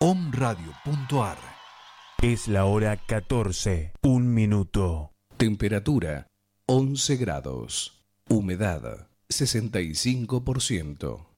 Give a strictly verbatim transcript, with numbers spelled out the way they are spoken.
omradio.ar. Es la hora catorce, un minuto. Temperatura once grados. Humedad sesenta y cinco por ciento.